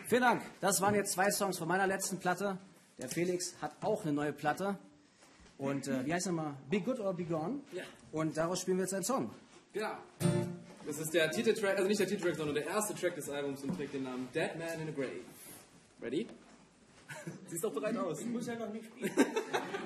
Vielen Dank. Das waren jetzt 2 Songs von meiner letzten Platte. Der Felix hat auch eine neue Platte. Und wie heißt nochmal? Be Good or Be Gone? Ja. Und daraus spielen wir jetzt einen Song. Genau. Das ist der Titeltrack, also nicht der Titeltrack, sondern der erste Track des Albums und trägt den Namen Dead Man in a Grave. Ready? Siehst doch bereit aus. Ich muss ja noch nicht spielen.